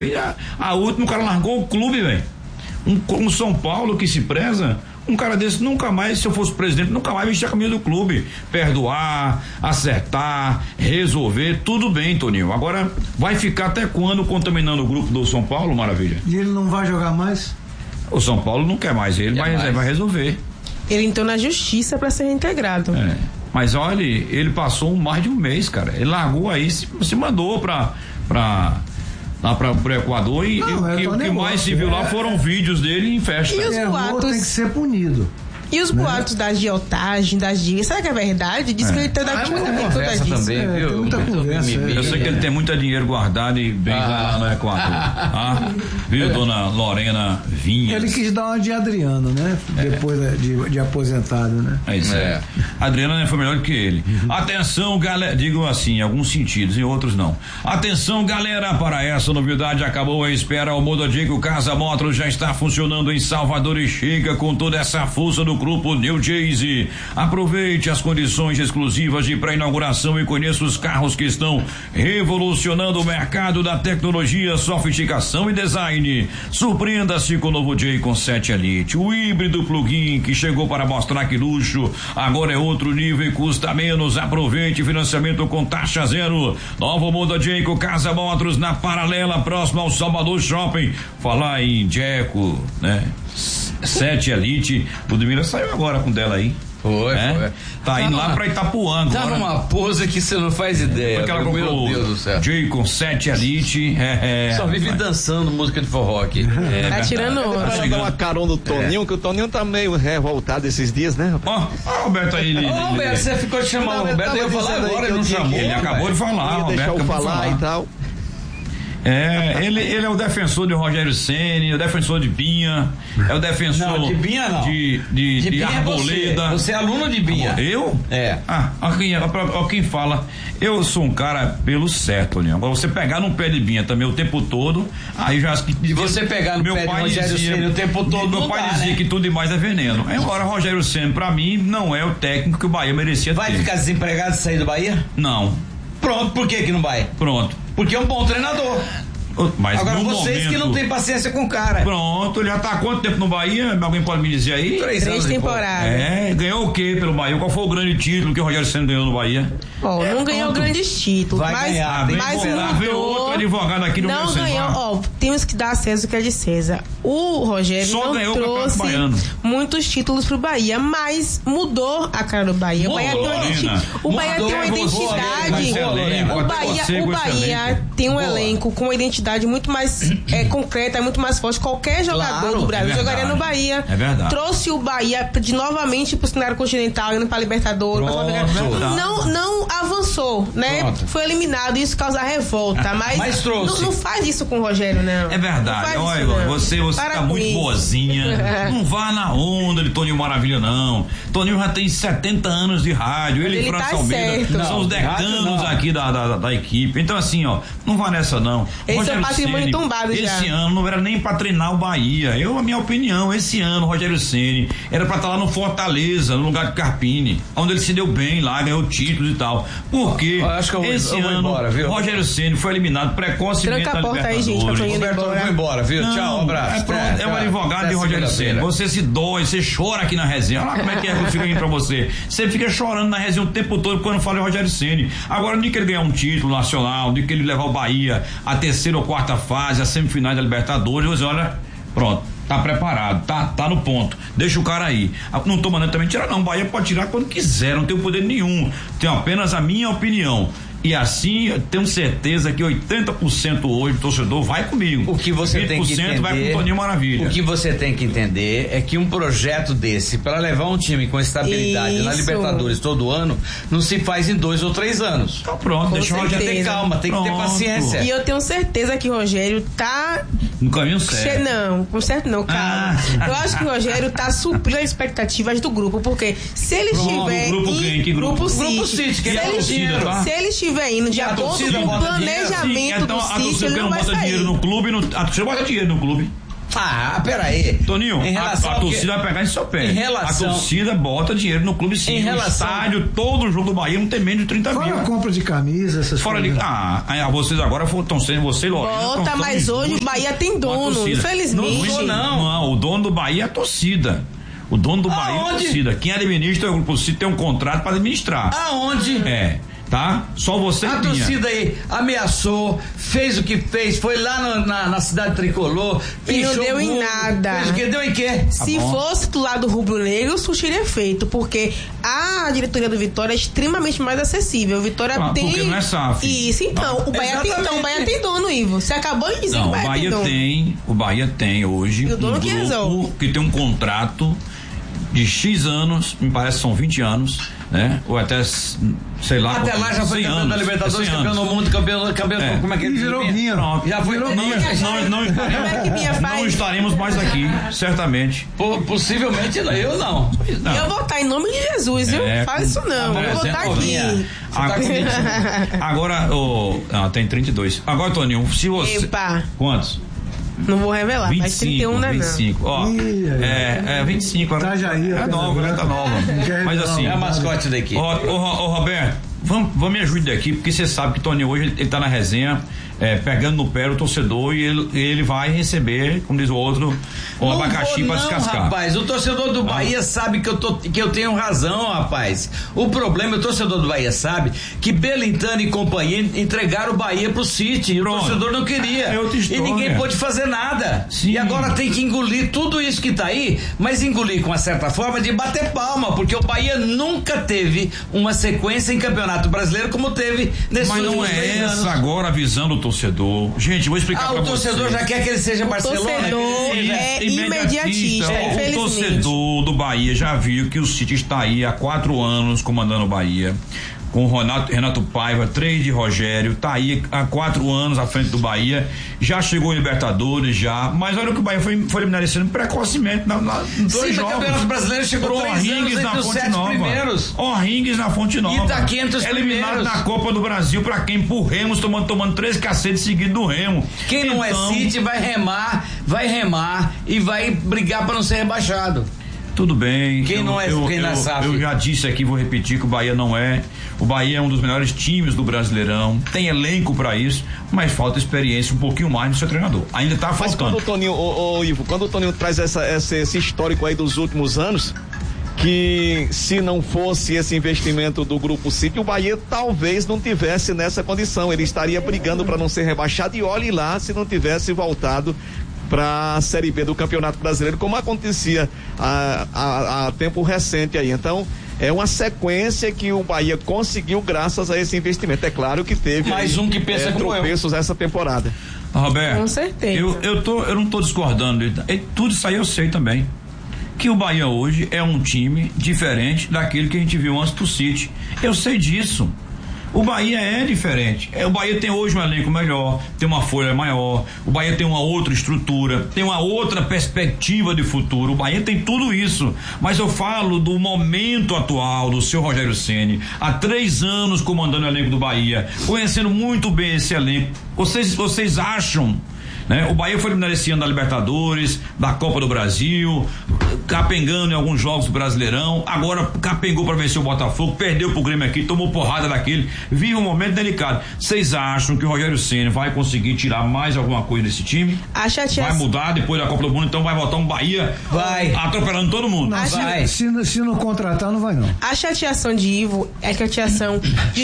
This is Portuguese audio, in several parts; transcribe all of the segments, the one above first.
A última, o cara largou o clube, velho. Um São Paulo que se preza, um cara desse nunca mais, se eu fosse presidente, nunca mais vestir a camisa do clube. Perdoar, acertar, resolver, tudo bem, Toninho. Agora, vai ficar até quando contaminando o grupo do São Paulo, Maravilha? E ele não vai jogar mais? O São Paulo não quer mais, ele vai resolver. Ele entrou na justiça para ser reintegrado. Mas olha, ele passou mais de um mês, cara. Ele largou aí, se mandou lá pro Equador e o que mais se viu lá foram vídeos dele em festa. E os boatos tem que ser punido. E os boatos da agiotagem, das dicas, será que é verdade? Diz que ele tem muita conversa também, viu? Tem muita conversa. Eu sei que ele tem muito dinheiro guardado e bem lá no Equador. Viu, dona Lorena Vinhas? Ele quis dar uma de Adriano, né? Depois de aposentado, né? É isso. Adriano foi melhor que ele. Atenção, galera, digo assim, em alguns sentidos, em outros não. Atenção, galera, para essa novidade, acabou a espera. O Mododico Casa Motors já está funcionando em Salvador e chega com toda essa força do grupo New Chase. Aproveite as condições exclusivas de pré-inauguração e conheça os carros que estão revolucionando o mercado da tecnologia, sofisticação e design. Surpreenda-se com o novo Jaycon 7 Elite, o híbrido plug-in que chegou para mostrar que luxo agora é outro nível e custa menos. Aproveite financiamento com taxa zero. Novo Moda Jaycon Casa Motors na Paralela, próximo ao Salvador Shopping. Falar em Jeco, né? 7 Elite, Ludmila saiu agora com dela aí. Foi. Tá indo lá pra Itapuã agora. Tá numa pose que você não faz ideia. Porque ela comprou Meu Deus do céu. Jaycon 7 Elite. Só vive dançando música de forró aqui. Tá tirando onda. Ela dá uma carona do Toninho, que o Toninho tá meio revoltado esses dias, né? Ó, Roberto aí. Roberto, você ficou de chamar o Roberto, eu ia falar agora, ele não chamou. Ele acabou de falar, Roberto. Deixar eu falar e tal. Ele é o defensor de Rogério Ceni, o defensor de Binha, é o defensor. Não, de Binha não. De Arboleda. Você é aluno de Binha. Eu? Quem fala, eu sou um cara pelo certo, né? Agora você pegar no pé de Binha também o tempo todo, aí já. E você pegar no pé de Rogério Ceni o tempo todo, meu pai dizia que tudo demais é veneno. Agora Rogério Ceni, pra mim, não é o técnico que o Bahia merecia ter. Vai ficar desempregado e sair do Bahia? Não. Pronto, por que não vai? Pronto. Porque é um bom treinador. Mas agora vocês que não tem paciência com o cara. Pronto, ele já tá há quanto tempo no Bahia? Alguém pode me dizer aí? 3 temporadas. Ganhou o quê pelo Bahia? Qual foi o grande título que o Rogério Ceni ganhou no Bahia? Não ganhou grandes títulos. Vai ganhar. Mas veio outro advogado aqui no não ganhou. Temos que dar a César o que é de César. O Rogério só não trouxe muitos títulos pro Bahia, mas mudou a cara do Bahia. O Bahia tem uma identidade. O Bahia tem um elenco com uma identidade muito mais concreta, muito mais forte. Qualquer jogador do Brasil jogaria no Bahia. É verdade. Trouxe o Bahia novamente pro cenário continental, indo pra Libertadores. Não avançou, né? Pronto. Foi eliminado, isso causa revolta. Mas trouxe. Não faz isso com o Rogério, não. É verdade. Olha, você tá muito boazinha. Não vá na onda de Toninho Maravilha, não. Toninho já tem 70 anos de rádio. Ele e França Almeida são os decanos aqui da equipe. Então, assim, não vá nessa, não. Esse é o patrimônio tombado já. Esse ano não era nem pra treinar o Bahia. A minha opinião, esse ano, Rogério Ceni era pra estar lá no Fortaleza, no lugar de Carpini, onde ele se deu bem lá, ganhou títulos e tal. Porque esse ano, Rogério Ceni foi eliminado precocemente da Libertadores. Aí, gente, Roberto, eu vou embora, viu? Tchau, um abraço. É um advogado de Rogério Ceni. Você se dói, você chora aqui na resenha. Olha como é que eu fico aqui pra você. Você fica chorando na resenha o tempo todo quando fala em Rogério Ceni. Agora, no dia que ele ganhar um título nacional, no dia que ele levar o Bahia à terceira ou quarta fase, a semifinais da Libertadores, você olha, pronto. Tá preparado, tá no ponto. Deixa o cara aí. Não tô mandando também tirar, não. O Bahia pode tirar quando quiser, não tem poder nenhum. Tenho apenas a minha opinião. E assim, eu tenho certeza que 80% hoje do torcedor vai comigo. O que você tem que entender, vai com o Toninho Maravilha. O que você tem que entender é que um projeto desse, para levar um time com estabilidade na Libertadores todo ano, não se faz em 2 ou 3 anos. Então pronto, deixa o Rogério ter calma, tem que ter paciência. E eu tenho certeza que o Rogério tá no caminho certo. Não, certo não, calma. Eu acho que o Rogério tá suprindo as expectativas do grupo, porque se ele estiver Grupo City, se ele estiver indo de acordo com o planejamento do City, ele não vai sair. Dinheiro no clube, a torcida bota dinheiro no clube. Peraí. Toninho, em relação a torcida vai pegar em seu pé. Em relação... A torcida bota dinheiro no clube sim. Em relação... No estádio, todo jogo do Bahia não tem menos de 30 mil. Fora a compra de camisa, essas coisas. Vocês agora estão sendo, você e Lorena. Bota, mas hoje o Bahia tem dono, infelizmente. Não, o dono do Bahia é a torcida. O dono do Bahia é a torcida. Quem administra o grupo City tem um contrato para administrar. Aonde? Tá? Só você a torcida aí ameaçou, fez o que fez, foi lá na cidade tricolor e não deu em nada. Fez o que? Deu em quê? Se fosse do lado rubro-negro, isso teria feito, porque a diretoria do Vitória é extremamente mais acessível. O Vitória tem. Porque não é SAF. Isso, então. O Bahia tem dono, Ivo. Você acabou de dizer que o Bahia tem dono. O Bahia tem hoje e o dono um grupo que tem um contrato de X anos, me parece que são 20 anos, né? Ou até, sei lá. Até lá já foi campeão da Libertadores, campeão do mundo, campeão como é que ele virou minha. Já foi. Não estaremos mais aqui, certamente. Possivelmente eu não. Eu vou estar em nome de Jesus, viu? Faz isso não. Eu vou estar aqui. Agora, tem 32. Agora, Toninho, se você. Epa. Quantos? Não vou revelar, 25, mas 31 não é 25. Ó, 25. Tá já aí, é nova, tá nova. Mas assim. É a mascote daqui. Ô, Roberto, vamos me ajudar aqui, porque você sabe que o Toninho hoje ele tá na resenha, pegando no pé o torcedor e ele vai receber, como diz o outro, o abacaxi pra descascar. Rapaz, o torcedor do Bahia sabe que eu tenho razão, rapaz. O problema, o torcedor do Bahia sabe que Belintani e companhia entregaram o Bahia pro City e o torcedor não queria. E ninguém pôde fazer nada. Sim. E agora tem que engolir tudo isso que tá aí, mas engolir com uma certa forma de bater palma, porque o Bahia nunca teve uma sequência em Campeonato Brasileiro como teve nesses últimos 3 anos. Mas não é essa agora a visão do torcedor. Gente, vou explicar pra vocês. O torcedor já quer que ele seja Barcelona. O torcedor é imediatista, O torcedor do Bahia já viu que o City está aí há 4 anos comandando o Bahia. Com o Renato Paiva, 3 de Rogério, tá aí há 4 anos à frente do Bahia, já chegou em Libertadores, mas olha que o Bahia foi eliminado esse ano precocemente nos 2 jogos. O Campeonato Brasileiro chegou 3 anos entre os 7 primeiros. O'Rings na Fonte Nova. E tá aqui entre os eliminado na Copa do Brasil, pra quem? Por Remos, tomando 3 cacetes seguidos do Remo. Quem não é City vai remar e vai brigar pra não ser rebaixado. Tudo bem. Quem não é SAF? Eu já disse aqui, vou repetir que o Bahia não é. O Bahia é um dos melhores times do Brasileirão. Tem elenco pra isso, mas falta experiência um pouquinho mais no seu treinador. Ainda tá faltando. Mas quando o Toninho, Ivo, quando o Toninho traz esse histórico aí dos últimos anos, que se não fosse esse investimento do Grupo City, o Bahia talvez não tivesse nessa condição. Ele estaria brigando para não ser rebaixado e olhe lá se não tivesse voltado para a Série B do Campeonato Brasileiro, como acontecia há tempo recente aí. Então, é uma sequência que o Bahia conseguiu graças a esse investimento. É claro que teve mais um que pensa como tropeços essa temporada. Roberto, com certeza. Eu não tô discordando. Tudo isso aí eu sei também. Que o Bahia hoje é um time diferente daquele que a gente viu antes do City. Eu sei disso. O Bahia é diferente. O Bahia tem hoje um elenco melhor, tem uma folha maior, o Bahia tem uma outra estrutura, tem uma outra perspectiva de futuro. O Bahia tem tudo isso. Mas eu falo do momento atual do seu Rogério Ceni, há 3 anos comandando o elenco do Bahia, conhecendo muito bem esse elenco. Vocês acham, né? O Bahia foi eliminado esse ano da Libertadores, da Copa do Brasil, capengando em alguns jogos do Brasileirão, agora capengou para vencer o Botafogo, perdeu pro Grêmio aqui, tomou porrada daquele, vive um momento delicado. Vocês acham que o Rogério Ceni vai conseguir tirar mais alguma coisa desse time? Vai mudar depois da Copa do Mundo, então vai voltar um Bahia atropelando todo mundo? Não, se não contratar, não vai não. A chateação de Ivo é chateação de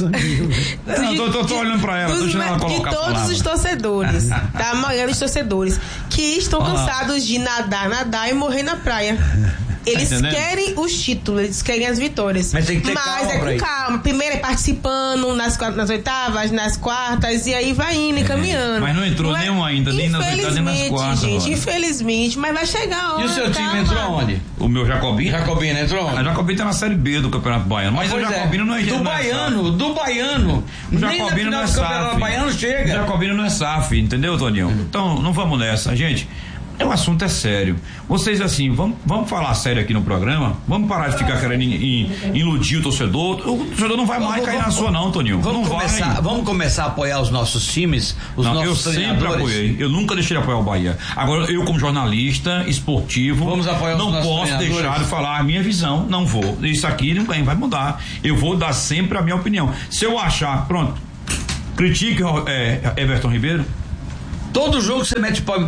Ivo. Tô olhando pra ela, tô deixando ela colocar de todos os torcedores, da maioria dos torcedores que estão cansados de nadar e morrer na praia. Eles querem os títulos, eles querem as vitórias. Mas tem que ter calma. Mas com calma. Primeiro é participando nas oitavas, nas quartas, e aí vai indo e caminhando. Mas não entrou nenhum ainda, nem nas oitavas, nem nas quartas. Gente, infelizmente, mas vai chegar a hora. E o seu time entrou onde? O meu Jacobino? Jacobino entrou onde? A Jacobino tá na Série B do Campeonato Baiano. Mas o Jacobino não é do Baiano. O Jacobino não é SAF. O Baiano chega. O Jacobino não é SAF, entendeu, Toninho? Então, não vamos nessa, gente. O assunto é sério. Vocês, assim, vamos falar sério aqui no programa? Vamos parar de ficar querendo iludir o torcedor. O torcedor não vai mais cair na sua, não, Toninho. Vamos começar a apoiar os nossos times, eu sempre apoiei. Eu nunca deixei de apoiar o Bahia. Agora, eu, como jornalista esportivo, não posso deixar de falar a minha visão. Não vou. Isso aqui ninguém vai mudar. Eu vou dar sempre a minha opinião. Se eu achar, pronto, critique Everton Ribeiro. Todo jogo você mete pau no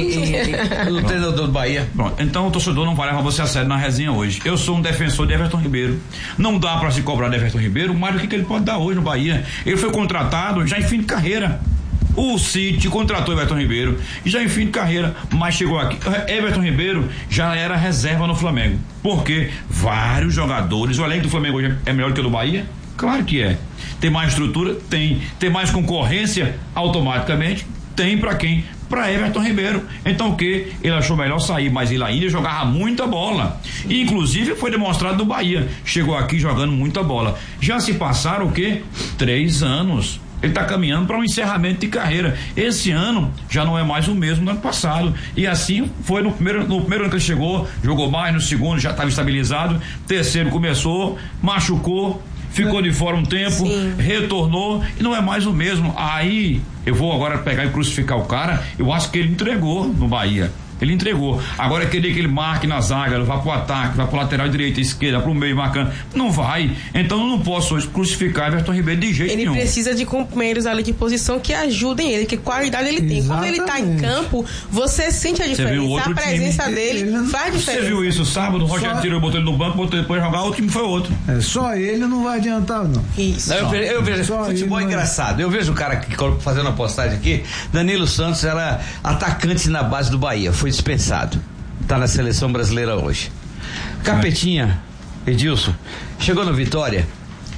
treinador do Bahia. Pronto, então o torcedor não vai levar você a sério na resenha hoje. Eu sou um defensor de Everton Ribeiro. Não dá pra se cobrar de Everton Ribeiro mais do que ele pode dar hoje no Bahia. Ele foi contratado já em fim de carreira. O City contratou Everton Ribeiro já em fim de carreira, mas chegou aqui. Everton Ribeiro já era reserva no Flamengo. Porque vários jogadores, o elenco do Flamengo hoje é melhor que o do Bahia? Claro que é. Tem mais estrutura? Tem. Tem mais concorrência? Automaticamente tem. Pra quem? Pra Everton Ribeiro. Então o que? Ele achou melhor sair, mas ele ainda jogava muita bola. E, inclusive foi demonstrado no Bahia. Chegou aqui jogando muita bola. Já se passaram o quê? 3 anos. Ele está caminhando para um encerramento de carreira. Esse ano já não é mais o mesmo do ano passado. E assim foi no primeiro ano que ele chegou, jogou mais, no segundo já estava estabilizado, terceiro começou, machucou, ficou de fora um tempo, retornou e não é mais o mesmo. Aí eu vou agora pegar e crucificar o cara. Eu acho que ele entregou no Bahia. Ele entregou. Agora querer que ele marque na zaga, vá pro ataque, vá pro lateral direita, esquerda, pro meio marcando. Não vai. Então eu não posso hoje crucificar Everton Ribeiro de jeito nenhum. Ele precisa de companheiros ali de posição que ajudem ele, que qualidade ele tem. Exatamente. Quando ele tá em campo, você sente a diferença. A presença dele faz diferença. Você viu isso sábado? O Rogério tirou, botou ele no banco, botou depois jogar, o time foi outro. Só ele não vai adiantar, não. Isso. Não, eu vejo futebol engraçado. Eu vejo o cara que fazendo a postagem aqui, Danilo Santos era atacante na base do Bahia, foi dispensado. Tá na seleção brasileira hoje. Capetinha, Edilson, chegou no Vitória.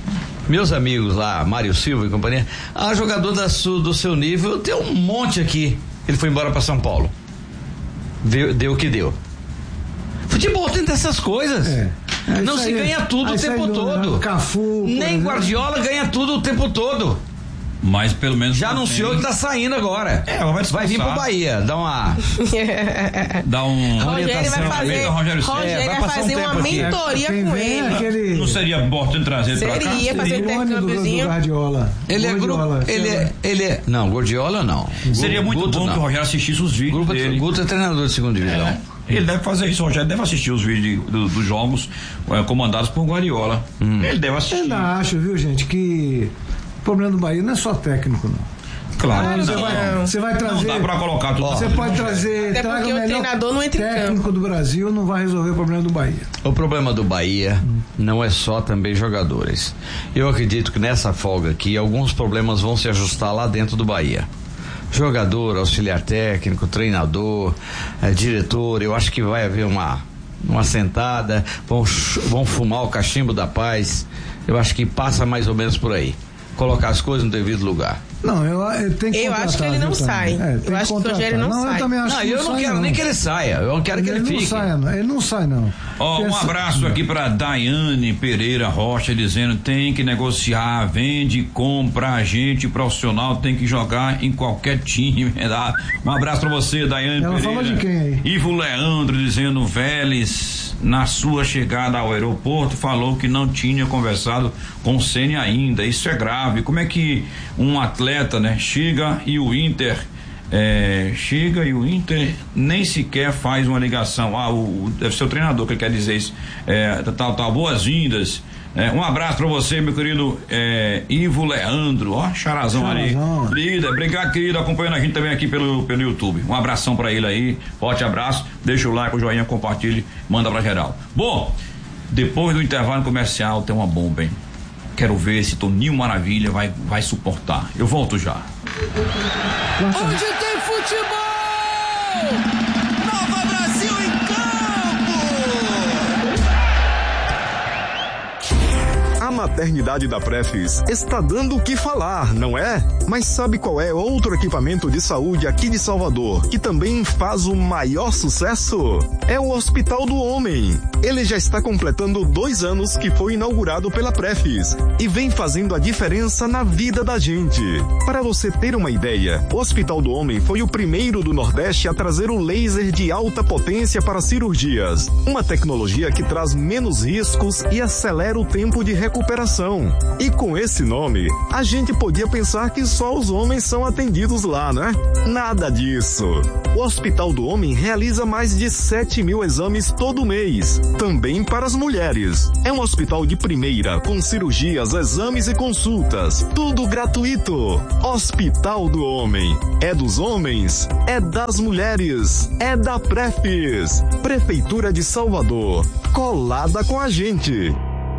Meus amigos lá, Mário Silva e companhia, jogador do seu nível, tem um monte aqui. Ele foi embora pra São Paulo. Deu o que deu. Futebol tem dessas coisas. Não se ganha tudo o tempo todo. Cafu, nem Guardiola ganha tudo o tempo todo. Mas pelo menos já anunciou que tá saindo agora. Vai vir pro Bahia, dá uma orientação. Rogério vai fazer uma mentoria com ele. Não seria importante trazer ele pra cá? Seria fazer intercâmbiozinho. Guardiola. Não, Guardiola não. Seria muito bom que o Rogério assistisse os vídeos dele. Guto é treinador de segunda divisão. Ele deve fazer isso, o Rogério deve assistir os vídeos dos jogos comandados por Guardiola. Ele deve assistir. Eu ainda acho, viu, gente, que o problema do Bahia não é só técnico, não. Claro, você vai trazer. Não dá pra colocar tudo. Você pode trazer. Até porque o treinador não entra em campo. Técnico do Brasil não vai resolver o problema do Bahia. O problema do Bahia não é só também jogadores. Eu acredito que nessa folga aqui alguns problemas vão se ajustar lá dentro do Bahia. Jogador, auxiliar técnico, treinador, diretor. Eu acho que vai haver uma sentada. Vão fumar o cachimbo da paz. Eu acho que passa mais ou menos por aí. Colocar as coisas no devido lugar. Não, eu tenho que acho que ele não sai. Eu acho que o Rogério não sai. Eu também acho eu não quero nem que ele saia. Eu quero que ele fique. Ele não sai, não. Um abraço aqui pra Daiane Pereira Rocha, dizendo: tem que negociar, vende, compra, gente profissional tem que jogar em qualquer time. Um abraço pra você, Daiane Pereira. Ela falou de quem aí? Ivo Leandro dizendo: Vélez, na sua chegada ao aeroporto, falou que não tinha conversado com o Ceni ainda. Isso é grave. Como é que um atleta, né, chega e o Inter nem sequer faz uma ligação? Deve ser o treinador que ele quer dizer isso. Boas-vindas. Um abraço pra você, meu querido Ivo Leandro, charazão ali. Líder, obrigado, querido, acompanhando a gente também aqui pelo YouTube. Um abração pra ele aí, forte abraço, deixa o like, o joinha, compartilhe, manda pra geral. Bom, depois do intervalo comercial tem uma bomba, hein? Quero ver se Toninho Maravilha vai suportar. Eu volto já. Onde tem futebol! Nova Brasil em campo! maternidade da Prefis está dando o que falar, não é? Mas sabe qual é outro equipamento de saúde aqui de Salvador que também faz o maior sucesso? É o Hospital do Homem. Ele já está completando 2 anos que foi inaugurado pela Prefis e vem fazendo a diferença na vida da gente. Para você ter uma ideia, o Hospital do Homem foi o primeiro do Nordeste a trazer o laser de alta potência para cirurgias, uma tecnologia que traz menos riscos e acelera o tempo de recuperação. E com esse nome, a gente podia pensar que só os homens são atendidos lá, né? Nada disso. O Hospital do Homem realiza mais de 7.000 exames todo mês, também para as mulheres. É um hospital de primeira, com cirurgias, exames e consultas, tudo gratuito. Hospital do Homem. É dos homens, é das mulheres, é da Prefis. Prefeitura de Salvador, colada com a gente.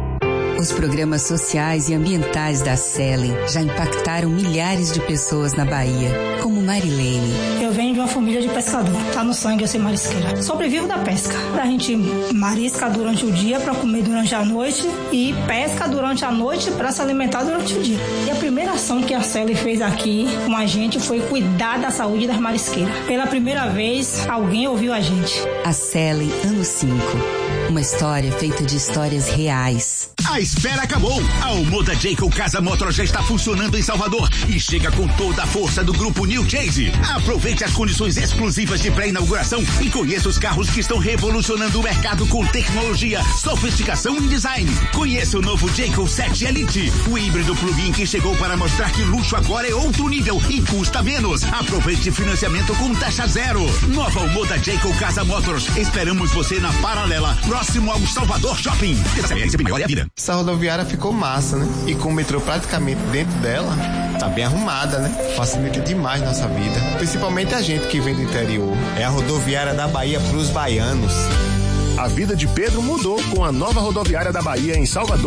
Os programas sociais e ambientais da Selen já impactaram milhares de pessoas na Bahia, como Marilene. Eu venho de uma família de pescador. Tá no sangue eu ser marisqueira. Sobrevivo da pesca. A gente marisca durante o dia para comer durante a noite e pesca durante a noite para se alimentar durante o dia. E a primeira ação que a Selen fez aqui com a gente foi cuidar da saúde das marisqueiras. Pela primeira vez, alguém ouviu a gente. A Selen, ano 5. Uma história feita de histórias reais. A espera acabou. A Omoda Jayco Casa Motors já está funcionando em Salvador e chega com toda a força do grupo New Chase. Aproveite as condições exclusivas de pré-inauguração e conheça os carros que estão revolucionando o mercado com tecnologia, sofisticação e design. Conheça o novo Jayco 7 Elite, o híbrido plug-in que chegou para mostrar que luxo agora é outro nível e custa menos. Aproveite financiamento com taxa zero. Nova Omoda Jayco Casa Motors. Esperamos você na Paralela, próximo ao Salvador Shopping. Melhor é a vida. Essa rodoviária ficou massa, né? E com o metrô praticamente dentro dela, tá bem arrumada, né? Facilita demais nossa vida. Principalmente a gente que vem do interior. É a rodoviária da Bahia pros baianos. A vida de Pedro mudou com a nova rodoviária da Bahia em Salvador.